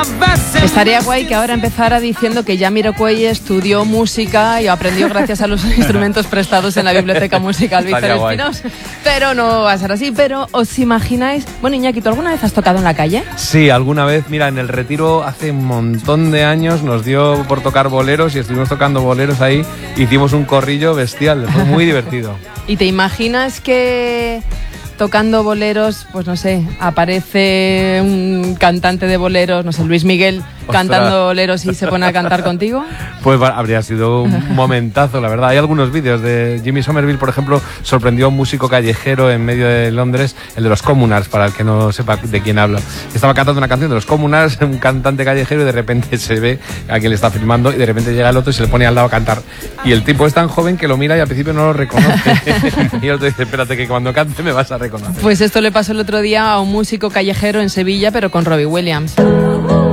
Estaría guay que ahora empezara diciendo que Jamiroquai estudió música y aprendió gracias a los instrumentos prestados en la biblioteca musical Víctor Espinós. Pero no va a ser así. Pero ¿os imagináis? Bueno, Iñaki, ¿tú alguna vez has tocado en la calle? Sí, alguna vez. Mira, en el Retiro hace un montón de años nos dio por tocar boleros y estuvimos tocando boleros ahí. Hicimos un corrillo bestial, fue muy divertido. ¿Y te imaginas que tocando boleros, pues no sé, aparece un cantante de boleros, no sé, Luis Miguel, cantando boleros y se pone a cantar contigo? Pues habría sido un momentazo, la verdad. Hay algunos vídeos de Jimmy Somerville, por ejemplo, sorprendió a un músico callejero en medio de Londres, el de los Communards, para el que no sepa de quién habla. Estaba cantando una canción de los Communards, un cantante callejero, y de repente se ve a quien le está filmando y de repente llega el otro y se le pone al lado a cantar. Y el tipo es tan joven que lo mira y al principio no lo reconoce. Y el otro dice, espérate que cuando cante me vas a reconocer. Pues esto le pasó el otro día a un músico callejero en Sevilla, pero con Robbie Williams.